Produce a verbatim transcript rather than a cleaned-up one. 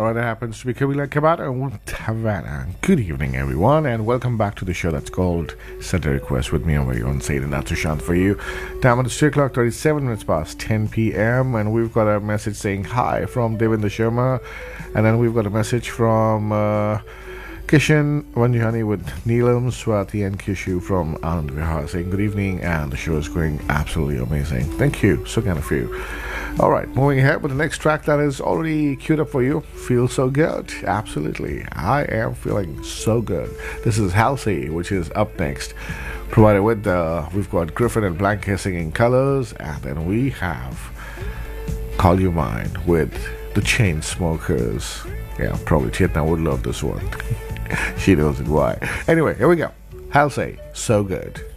Alright, that happens to be Kabila Kabata and Havana. Good evening, everyone, and welcome back to the show that's called Set a Request with me over here on Satan Sushant for you. Time on the three o'clock, thirty-seven minutes past ten p.m., and we've got a message saying hi from Devendra Sharma, and then we've got a message from uh, Kishan Vanjani with Neelam, Swati, and Kishu from Anand Vihar saying good evening, and the show is going absolutely amazing. Thank you, so kind of you. Alright, moving ahead with the next track that is already queued up for you. Feel so good. Absolutely. I am feeling so good. This is Halsey, which is up next. Provided with, uh, we've got Griffin and Blanket singing Colors, and then we have Call You Mine with the Chainsmokers. Yeah, probably Chetna would love this one. She knows it why. Anyway, here we go. Halsey, So Good.